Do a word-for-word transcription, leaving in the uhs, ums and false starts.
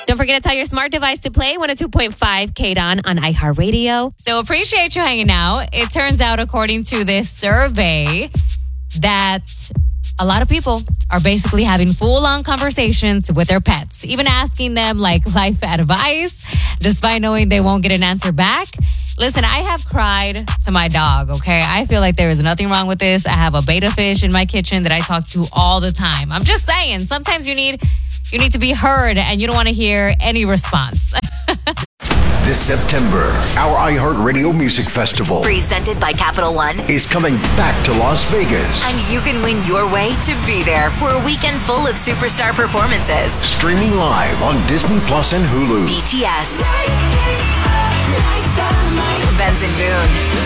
Don't forget to tell your smart device to play one oh two point five K D O N on iHeartRadio. So appreciate you hanging out. It turns out, according to this survey, that a lot of people are basically having full-on conversations with their pets, even asking them like life advice, despite knowing they won't get an answer back. Listen, I have cried to my dog, okay? I feel like there is nothing wrong with this. I have a betta fish in my kitchen that I talk to all the time. I'm just saying, sometimes you need you need to be heard and you don't want to hear any response. This September, our iHeartRadio Music Festival, presented by Capital One, is coming back to Las Vegas. And you can win your way to be there for a weekend full of superstar performances. Streaming live on Disney Plus and Hulu. B T S, Benson Boone,